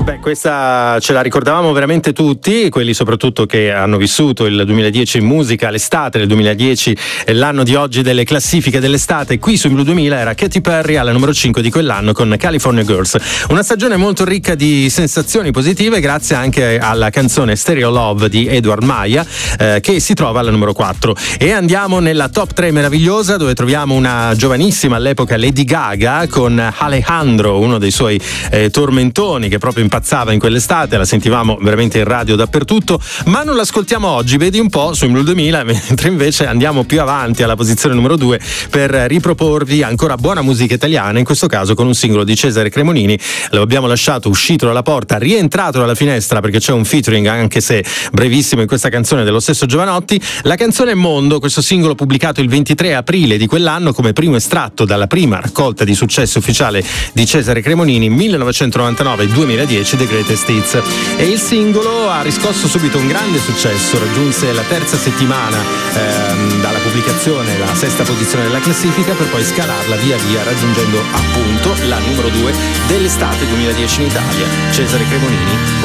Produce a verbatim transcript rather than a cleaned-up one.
Beh, questa ce la ricordavamo veramente tutti, quelli soprattutto che hanno vissuto il duemiladieci in musica, l'estate del duemiladieci è l'anno di oggi delle classifiche dell'estate. Qui su Blu duemila era Katy Perry alla numero cinque di quell'anno con California Girls. Una stagione molto ricca di sensazioni positive grazie anche alla canzone Stereo Love di Edward Maya, eh, che si trova alla numero quattro. E andiamo nella top tre meravigliosa, dove troviamo una giovanissima all'epoca Lady Gaga con Alejandro, uno dei suoi eh, tormentoni che proprio impazzava in quell'estate, la sentivamo veramente in radio dappertutto, ma non l'ascoltiamo oggi, vedi un po', su Blu duemila, mentre invece andiamo più avanti alla posizione numero due per riproporvi ancora buona musica italiana, in questo caso con un singolo di Cesare Cremonini. Lo abbiamo lasciato uscito dalla porta, rientrato dalla finestra perché c'è un featuring, anche se brevissimo, in questa canzone dello stesso Giovanotti. La canzone Mondo, questo singolo pubblicato il ventitré aprile di quell'anno come primo estratto dalla prima raccolta di successo ufficiale di Cesare Cremonini, millenovecentonovantanove duemiladieci, The Greatest Hits. E il singolo ha riscosso subito un grande successo, raggiunse la terza settimana ehm, dalla pubblicazione, la sesta posizione della classifica, per poi scalarla via via raggiungendo appunto la numero due dell'estate duemiladieci in Italia. Cesare Cremonini